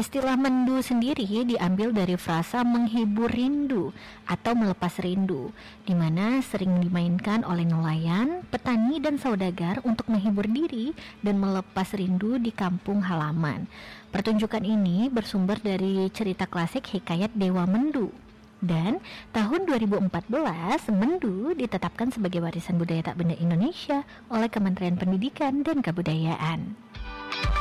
Istilah mendu sendiri diambil dari frasa menghibur rindu atau melepas rindu, di mana sering dimainkan oleh nelayan, petani, dan saudagar untuk menghibur diri dan melepas rindu di kampung halaman. Pertunjukan ini bersumber dari cerita klasik hikayat Dewa Mendu. Dan tahun 2014, Mendu ditetapkan sebagai warisan budaya tak benda Indonesia oleh Kementerian Pendidikan dan Kebudayaan.